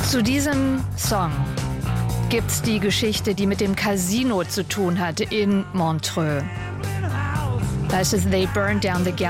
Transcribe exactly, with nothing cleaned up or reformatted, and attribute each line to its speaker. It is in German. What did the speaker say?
Speaker 1: Zu diesem Song gibt's die Geschichte, die mit dem Casino zu tun hat in Montreux. Da heißt es, they burned down the